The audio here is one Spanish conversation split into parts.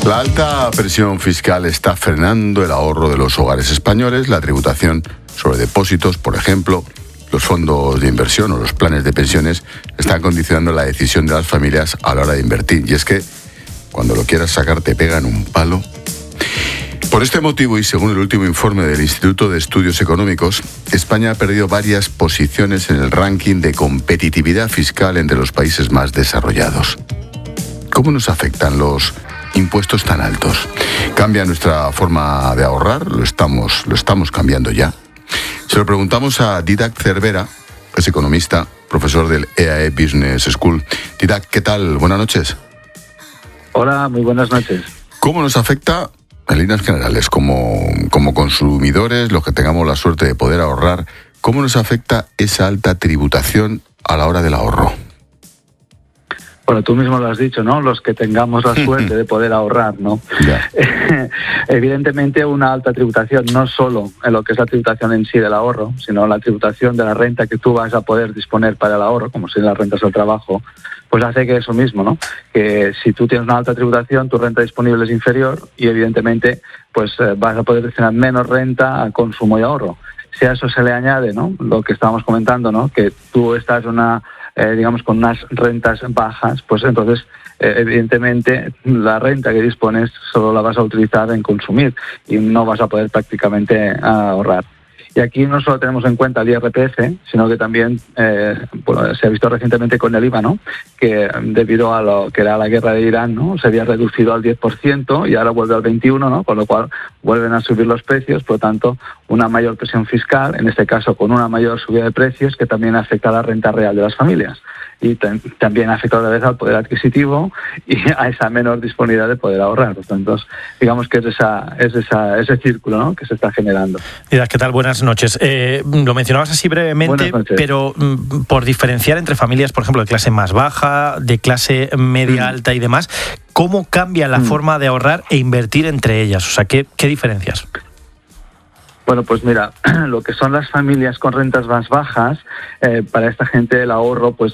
La alta presión fiscal está frenando el ahorro de los hogares españoles. La tributación sobre depósitos, por ejemplo, los fondos de inversión o los planes de pensiones están condicionando la decisión de las familias a la hora de invertir. Y es que cuando lo quieras sacar te pegan un palo. Por este motivo y según el último informe del Instituto de Estudios Económicos, España ha perdido varias posiciones en el ranking de competitividad fiscal entre los países más desarrollados. ¿Cómo nos afectan los impuestos tan altos? ¿Cambia nuestra forma de ahorrar? ¿Lo estamos cambiando ya? Se lo preguntamos a Dídac Cervera, es economista, profesor del EAE Business School. Dídac, ¿qué tal? Buenas noches. Hola, muy buenas noches. ¿Cómo nos afecta, en líneas generales, como consumidores, los que tengamos la suerte de poder ahorrar, cómo nos afecta esa alta tributación a la hora del ahorro? Bueno, tú mismo lo has dicho, ¿no? Los que tengamos la suerte de poder ahorrar, ¿no? Ya. Evidentemente una alta tributación, no solo en lo que es la tributación en sí del ahorro, sino la tributación de la renta que tú vas a poder disponer para el ahorro, como si las rentas del trabajo, pues hace que eso mismo, ¿no? Que si tú tienes una alta tributación, tu renta disponible es inferior y evidentemente pues vas a poder destinar menos renta a consumo y ahorro. Si a eso se le añade, ¿no? Lo que estábamos comentando, ¿no? Que tú estás digamos, con unas rentas bajas, pues entonces, evidentemente, la renta que dispones solo la vas a utilizar en consumir y no vas a poder prácticamente ahorrar. Y aquí no solo tenemos en cuenta el IRPF, sino que también se ha visto recientemente con el IVA, ¿no? Que debido a lo que era la guerra de Irán, ¿no? Se había reducido al 10% y ahora vuelve al 21%, ¿no? Con lo cual vuelven a subir los precios, por lo tanto, una mayor presión fiscal, en este caso con una mayor subida de precios que también afecta a la renta real de las familias. Y también afecta otra vez al poder adquisitivo y a esa menor disponibilidad de poder ahorrar. Entonces, digamos que es ese círculo, ¿no? Que se está generando. Mira, ¿qué tal? Buenas noches. Lo mencionabas así brevemente, pero por diferenciar entre familias, por ejemplo, de clase más baja, de clase media alta y demás, ¿cómo cambia la forma de ahorrar e invertir entre ellas? O sea, ¿qué diferencias? Bueno, pues mira, lo que son las familias con rentas más bajas, para esta gente el ahorro pues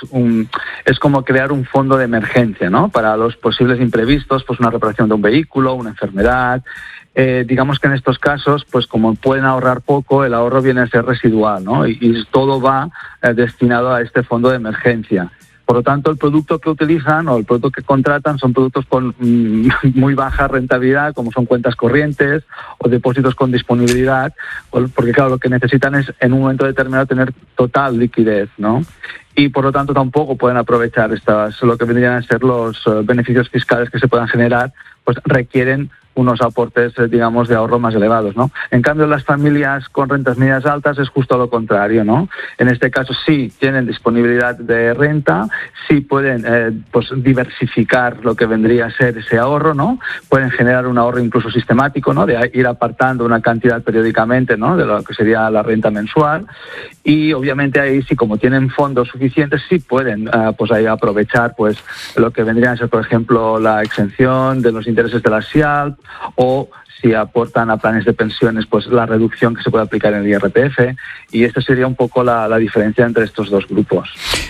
es como crear un fondo de emergencia, ¿no? Para los posibles imprevistos, pues una reparación de un vehículo, una enfermedad. Digamos que en estos casos, pues como pueden ahorrar poco, el ahorro viene a ser residual, ¿no? Y todo va destinado a este fondo de emergencia. Por lo tanto, el producto que utilizan o el producto que contratan son productos con muy baja rentabilidad, como son cuentas corrientes o depósitos con disponibilidad, porque claro, lo que necesitan es en un momento determinado tener total liquidez, ¿no? Y por lo tanto tampoco pueden aprovechar lo que vendrían a ser los beneficios fiscales que se puedan generar, pues requieren unos aportes, digamos, de ahorro más elevados, ¿no? En cambio, las familias con rentas medias altas es justo lo contrario, ¿no? En este caso sí tienen disponibilidad de renta, sí pueden pues diversificar lo que vendría a ser ese ahorro, ¿no? Pueden generar un ahorro incluso sistemático, ¿no? De ir apartando una cantidad periódicamente, ¿no? De lo que sería la renta mensual. Y obviamente ahí sí, como tienen fondos suficientes, sí pueden pues ahí aprovechar pues lo que vendría a ser, por ejemplo, la exención de los intereses de la SIAL, o si aportan a planes de pensiones, pues la reducción que se puede aplicar en el IRPF, y esta sería un poco la diferencia entre estos dos grupos.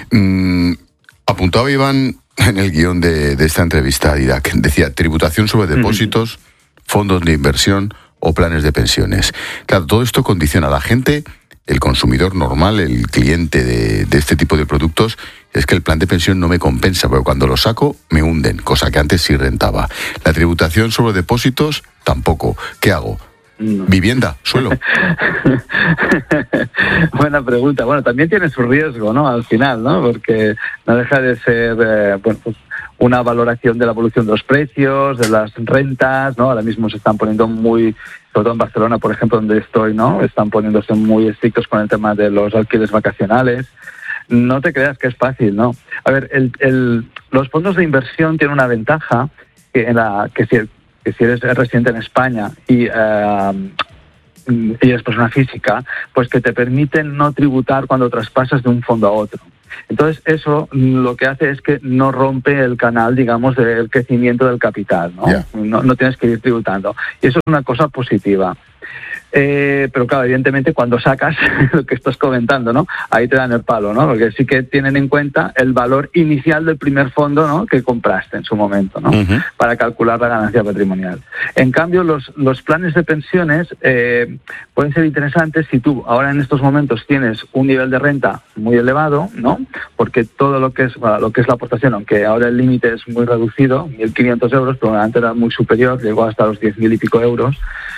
Apuntaba Iván en el guión de esta entrevista, Dídac, decía tributación sobre depósitos, fondos de inversión o planes de pensiones. Claro, todo esto condiciona a la gente, el consumidor normal, el cliente de este tipo de productos. Es que el plan de pensión no me compensa, porque cuando lo saco me hunden, cosa que antes sí rentaba. La tributación sobre depósitos, tampoco. ¿Qué hago? No. ¿Vivienda? ¿Suelo? Buena pregunta. Bueno, también tiene su riesgo, ¿no? Al final, ¿no? Porque no deja de ser, pues una valoración de la evolución de los precios, de las rentas, ¿no? Ahora mismo se están poniendo sobre todo en Barcelona, por ejemplo, donde estoy, ¿no? Están poniéndose muy estrictos con el tema de los alquileres vacacionales. No te creas que es fácil, ¿no? A ver, los fondos de inversión tienen una ventaja que si eres residente en España y eres persona física, pues que te permiten no tributar cuando traspasas de un fondo a otro. Entonces eso lo que hace es que no rompe el canal, digamos, del crecimiento del capital, ¿no? Yeah. No tienes que ir tributando. Y eso es una cosa positiva. Pero claro, evidentemente cuando sacas lo que estás comentando, ¿no? Ahí te dan el palo, ¿no? Porque sí que tienen en cuenta el valor inicial del primer fondo, ¿no? Que compraste en su momento, ¿no? Para calcular la ganancia patrimonial. En cambio, los planes de pensiones pueden ser interesantes si tú ahora en estos momentos tienes un nivel de renta muy elevado, ¿no? Porque todo lo que es la aportación, aunque ahora el límite es muy reducido, 1.500 euros, pero antes era muy superior, llegó hasta los 10.000 y pico euros.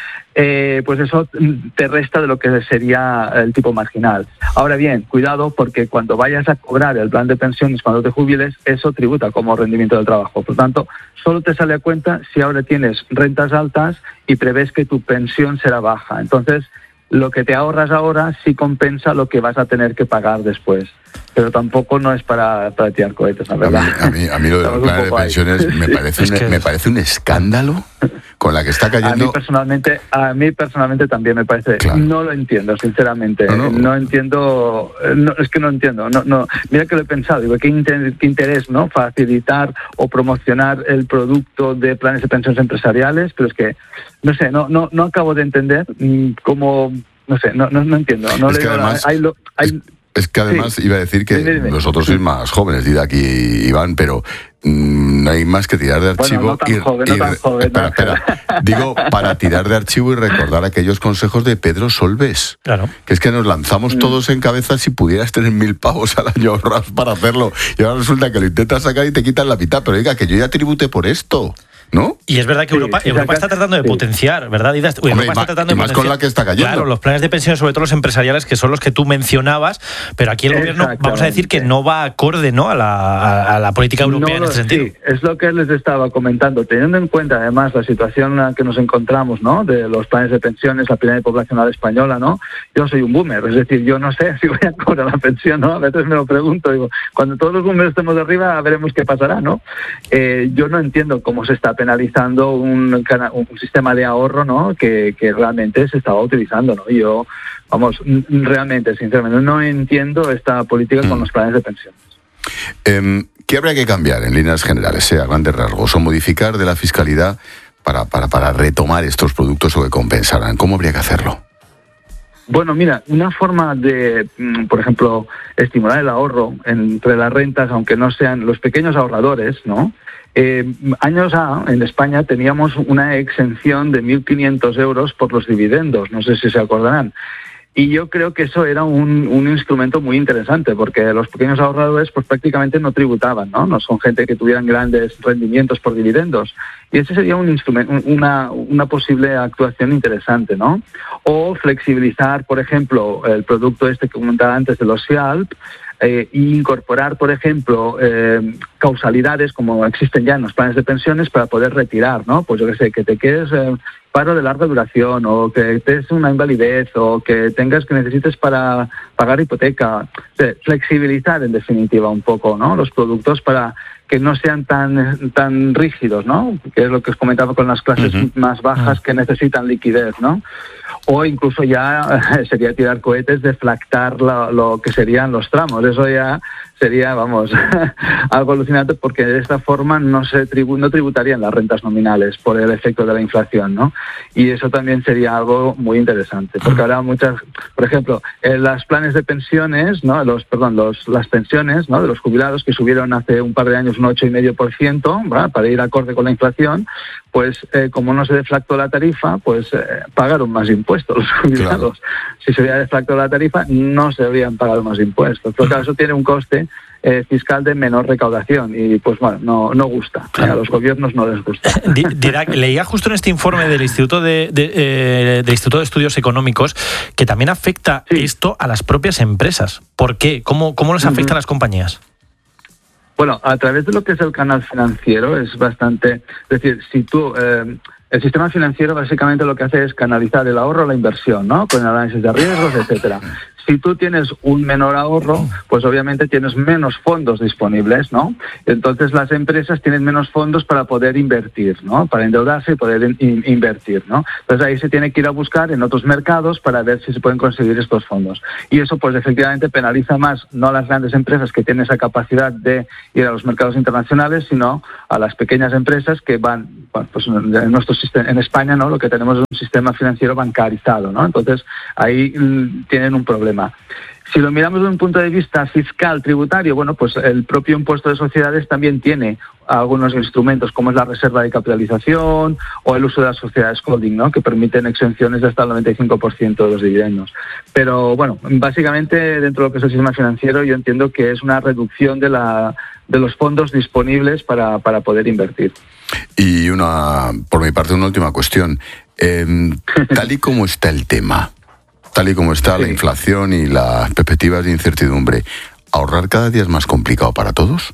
Pues eso te resta de lo que sería el tipo marginal. Ahora bien, cuidado, porque cuando vayas a cobrar el plan de pensiones, cuando te jubiles, eso tributa como rendimiento del trabajo. Por tanto, solo te sale a cuenta si ahora tienes rentas altas y prevés que tu pensión será baja. Entonces, lo que te ahorras ahora sí compensa lo que vas a tener que pagar después. Pero tampoco no es para tirar cohetes, la verdad. A mí lo de los planes de pensiones me parece un escándalo con la que está cayendo. A mí personalmente también me parece. Claro. No lo entiendo, sinceramente. No entiendo. Es que no entiendo. No. Mira que lo he pensado. Digo, ¿qué interés, no? Facilitar o promocionar el producto de planes de pensiones empresariales, pero es que no sé, no acabo de entender cómo. No sé, no entiendo. No es le que además, es que además sí. iba a decir que vosotros sois más jóvenes, Didac y Iván, pero no hay más que tirar de archivo. Bueno, no tan joven. Espera. Digo, para tirar de archivo y recordar aquellos consejos de Pedro Solbes. Claro. Que es que nos lanzamos todos en cabeza si pudieras tener 1.000 pavos al año ahorrados para hacerlo. Y ahora resulta que lo intentas sacar y te quitan la mitad. Pero diga, que yo ya tribute por esto, ¿no? Y es verdad que Europa está tratando de potenciar, ¿verdad, Didac? Hombre, más con la que está cayendo. Claro, los planes de pensiones, sobre todo los empresariales, que son los que tú mencionabas, pero aquí el gobierno, vamos a decir que no va acorde, ¿no? a la política europea en este sentido. Sí, es lo que les estaba comentando, teniendo en cuenta además la situación en la que nos encontramos, ¿no? De los planes de pensiones, la pirámide poblacional española, ¿no? Yo soy un boomer, es decir, yo no sé si voy a cobrar la pensión, ¿no? A veces me lo pregunto, digo, cuando todos los boomers estemos de arriba veremos qué pasará, ¿no? Yo no entiendo cómo se está penalizando un sistema de ahorro, ¿no? Que realmente se estaba utilizando, ¿no? Yo, realmente, sinceramente, no entiendo esta política con los planes de pensiones. ¿Qué habría que cambiar en líneas generales, a grandes rasgos, o modificar de la fiscalidad para retomar estos productos o que compensaran? ¿Cómo habría que hacerlo? Bueno, mira, una forma de, por ejemplo, estimular el ahorro entre las rentas, aunque no sean los pequeños ahorradores, ¿no? Años en España teníamos una exención de 1.500 euros por los dividendos, no sé si se acordarán. Y yo creo que eso era un instrumento muy interesante, porque los pequeños ahorradores pues prácticamente no tributaban, ¿no? No son gente que tuvieran grandes rendimientos por dividendos. Y ese sería un instrumento, una posible actuación interesante, ¿no? O flexibilizar, por ejemplo, el producto que comentaba antes de los FIALP, e incorporar, por ejemplo, causalidades como existen ya en los planes de pensiones para poder retirar, ¿no? Pues yo qué sé, que te quedes paro de larga duración, o que te des una invalidez, o que necesites para pagar hipoteca. Flexibilizar, en definitiva, un poco, ¿no? Los productos para que no sean tan rígidos, ¿no? Que es lo que os comentaba con las clases más bajas que necesitan liquidez, ¿no? O incluso ya sería tirar cohetes, deflactar lo que serían los tramos. Eso ya sería, algo alucinante, porque de esta forma no tributarían las rentas nominales por el efecto de la inflación, ¿no? Y eso también sería algo muy interesante, porque ahora por ejemplo, los planes de pensiones, ¿no? Las pensiones, ¿no? De los jubilados, que subieron hace un par de años un 8,5%, ¿verdad? Para ir acorde con la inflación, pues como no se deflactó la tarifa, pues pagaron más impuestos los jubilados. Claro. Si se hubiera deflactado la tarifa, no se habrían pagado más impuestos. Pero claro, eso tiene un coste fiscal de menor recaudación y pues no gusta. Claro. A los gobiernos no les gusta. Didac, leía justo en este informe del Instituto de Estudios Económicos que también afecta esto a las propias empresas. ¿Por qué? ¿Cómo les afecta a las compañías? Bueno, a través de lo que es el canal financiero es bastante... Es decir, si tú... el sistema financiero básicamente lo que hace es canalizar el ahorro a la inversión, ¿no? Con el análisis de riesgos, etcétera. Si tú tienes un menor ahorro, pues obviamente tienes menos fondos disponibles, ¿no? Entonces las empresas tienen menos fondos para poder invertir, ¿no? Para endeudarse y poder invertir, ¿no? Entonces ahí se tiene que ir a buscar en otros mercados para ver si se pueden conseguir estos fondos. Y eso pues efectivamente penaliza más no a las grandes empresas que tienen esa capacidad de ir a los mercados internacionales, sino a las pequeñas empresas que van pues en nuestro sistema, en España, ¿no? Lo que tenemos es un sistema financiero bancarizado, ¿no? Entonces ahí tienen un problema. Si lo miramos desde un punto de vista fiscal, tributario, bueno, pues el propio impuesto de sociedades también tiene algunos instrumentos, como es la reserva de capitalización o el uso de las sociedades holding, ¿no? Que permiten exenciones de hasta el 95% de los dividendos. Pero bueno, básicamente dentro de lo que es el sistema financiero, yo entiendo que es una reducción de los fondos disponibles para poder invertir. Y por mi parte, una última cuestión. Tal y como está el tema, tal y como está la inflación y las perspectivas de incertidumbre, ¿ahorrar cada día es más complicado para todos?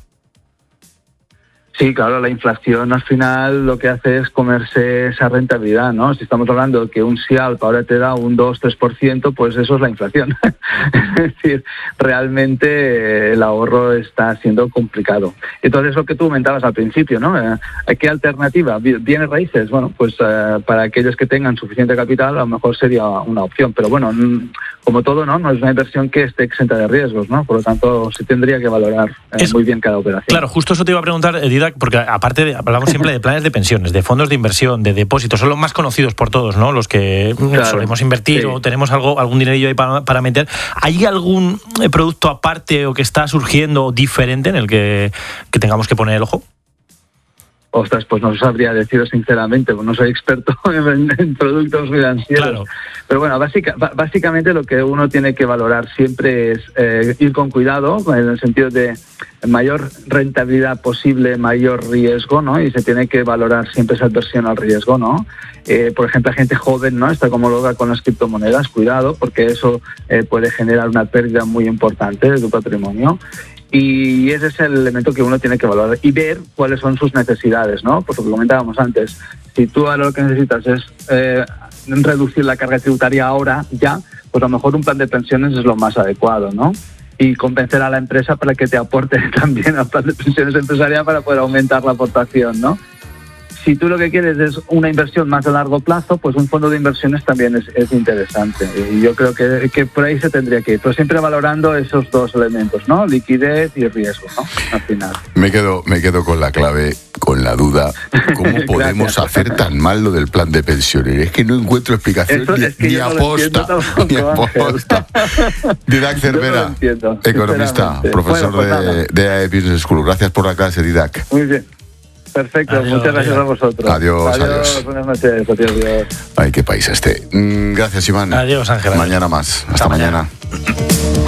Sí, claro, la inflación al final lo que hace es comerse esa rentabilidad, ¿no? Si estamos hablando de que un SIALP ahora te da un 2-3%, pues eso es la inflación. Es decir, realmente el ahorro está siendo complicado. Entonces, lo que tú comentabas al principio, ¿no? ¿Qué alternativa? ¿Bienes raíces? Bueno, pues para aquellos que tengan suficiente capital, a lo mejor sería una opción. Pero bueno, como todo, ¿no? No es una inversión que esté exenta de riesgos, ¿no? Por lo tanto, se tendría que valorar muy bien cada operación. Claro, justo eso te iba a preguntar, Didac, porque aparte hablamos siempre de planes de pensiones, de fondos de inversión, de depósitos, son los más conocidos por todos, ¿no? Los que solemos invertir o tenemos algún dinerillo ahí para meter. ¿Hay algún producto aparte o que está surgiendo diferente en el que tengamos que poner el ojo? Ostras, pues no sabría deciros sinceramente, pues no soy experto en productos financieros. Claro. Pero bueno, básicamente lo que uno tiene que valorar siempre es ir con cuidado, en el sentido de mayor rentabilidad posible, mayor riesgo, ¿no? Y se tiene que valorar siempre esa adversión al riesgo, ¿no? Por ejemplo, la gente joven, ¿no? Está como loca con las criptomonedas, cuidado, porque eso puede generar una pérdida muy importante de tu patrimonio. Y ese es el elemento que uno tiene que valorar y ver cuáles son sus necesidades, ¿no? Pues lo que comentábamos antes, si tú ahora lo que necesitas es reducir la carga tributaria ahora, ya, pues a lo mejor un plan de pensiones es lo más adecuado, ¿no? Y convencer a la empresa para que te aporte también al plan de pensiones empresarial para poder aumentar la aportación, ¿no? Si tú lo que quieres es una inversión más a largo plazo, pues un fondo de inversiones también es interesante. Y yo creo que por ahí se tendría que ir, pero siempre valorando esos dos elementos, ¿no? Liquidez y riesgo, ¿no? Al final. Me quedo con la clave, con la duda. ¿Cómo podemos hacer tan mal lo del plan de pensiones? Es que no encuentro explicación ni aposta. Didac Cervera, economista, profesor de AE Business School. Gracias por la clase, Didac. Muy bien. Perfecto, muchas gracias a vosotros. Adiós. Buenas noches, adiós. Ay, qué país este. Gracias, Iván. Adiós, Ángel. Mañana más. Hasta mañana.